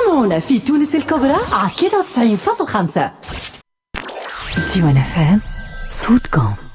اسمعونا في تونس الكبرى على 93.5. ديوان FM صوتكم.